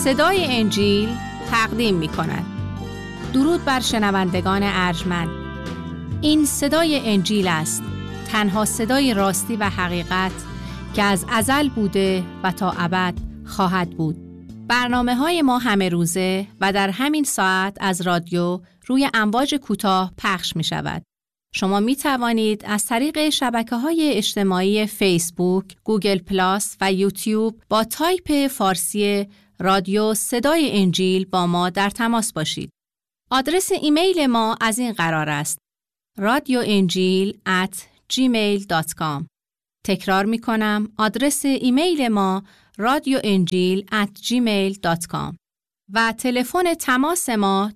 صدای انجیل تقدیم می کند. درود بر شنوندگان ارجمند. این صدای انجیل است، تنها صدای راستی و حقیقت که از ازل بوده و تا ابد خواهد بود. برنامه‌های ما همه روزه و در همین ساعت از رادیو روی امواج کوتاه پخش می شود. شما می توانید از طریق شبکه‌های اجتماعی فیسبوک، گوگل پلاس و یوتیوب با تایپ فارسی رادیو صدای انجیل با ما در تماس باشید. آدرس ایمیل ما از این قرار است: radioenjil@gmail.com. تکرار می کنم، آدرس ایمیل ما radioenjil@gmail.com و تلفن تماس ما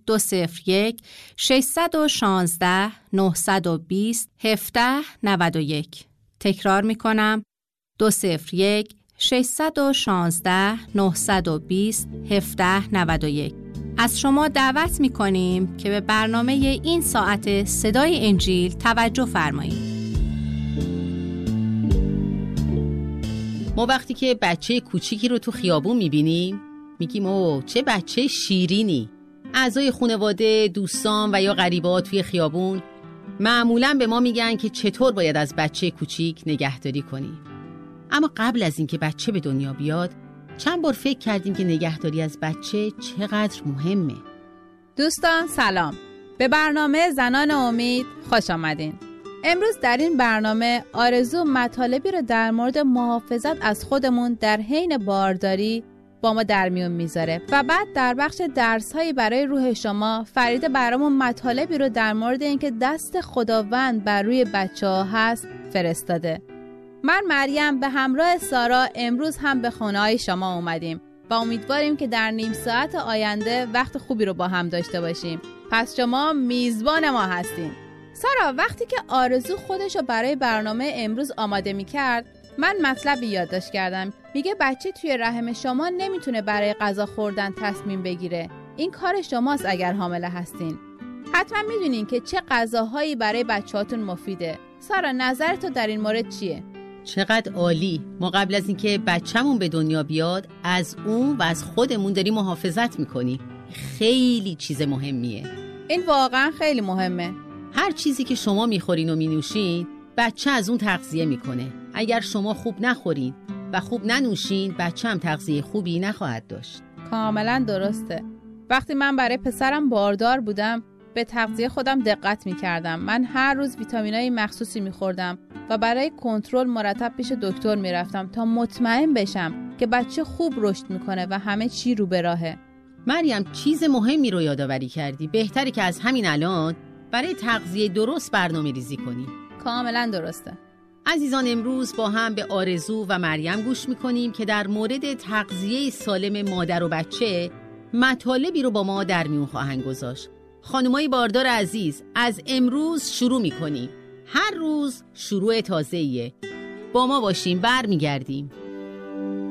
201-616-920-1791. تکرار می کنم، 201-616-920-1791. از شما دعوت می کنیم که به برنامه این ساعت صدای انجیل توجه فرمایید. ما وقتی که بچه کوچیکی رو تو خیابون میبینیم میگیم اوه چه بچه شیرینی. اعضای خانواده، دوستان و یا غریبه‌ها توی خیابون معمولاً به ما میگن که چطور باید از بچه کوچیک نگهداری کنیم. اما قبل از اینکه بچه به دنیا بیاد چند بار فکر کردیم که نگهداری از بچه چقدر مهمه. دوستان سلام، به برنامه زنان امید خوش آمدین. امروز در این برنامه آرزو مطالبی رو در مورد محافظت از خودمون در حین بارداری با ما در میون میذاره و بعد در بخش درس‌هایی برای روح شما فریده برامون مطالبی رو در مورد اینکه دست خداوند بر روی بچه‌ها هست فرستاده. من مریم به همراه سارا امروز هم به خونه‌های شما اومدیم و امیدواریم که در نیم ساعت آینده وقت خوبی رو با هم داشته باشیم. پس شما میزبان ما هستین. سارا، وقتی که آرزو خودش رو برای برنامه امروز آماده می‌کرد، من مطلبی یادداشت کردم. میگه بچه توی رحم شما نمیتونه برای غذا خوردن تصمیم بگیره. این کار شماست اگر حامله هستین. حتما میدونین که چه غذاهایی برای بچه‌هاتون مفیده. سارا، نظر تو در این مورد چیه؟ چقدر عالی. ما قبل از اینکه بچه‌مون به دنیا بیاد از اون و از خودمون داریم محافظت می‌کنیم. خیلی چیز مهمیه. این واقعا خیلی مهمه. هر چیزی که شما میخورین و مینوشین بچه از اون تغذیه میکنه. اگر شما خوب نخورین و خوب ننوشین بچه هم تغذیه خوبی نخواهد داشت. کاملا درسته. وقتی من برای پسرم باردار بودم به تغذیه خودم دقت میکردم. من هر روز ویتامینای مخصوصی میخوردم و برای کنترل مرتب پیش دکتر میرفتم تا مطمئن بشم که بچه خوب رشد میکنه و همه چی رو به راهه. مریم، چیز مهمی رو یادآوری کردی. بهتره که از همین الان برای تغذیه درست برنامه ریزی کنیم. کاملا درسته. عزیزان، امروز با هم به آرزو و مریم گوش میکنیم که در مورد تغذیه سالم مادر و بچه مطالبی رو با ما در میون خواهند گذاشت. خانمای باردار عزیز، از امروز شروع میکنیم. هر روز شروع تازه‌ایه. با ما باشیم، برمیگردیم.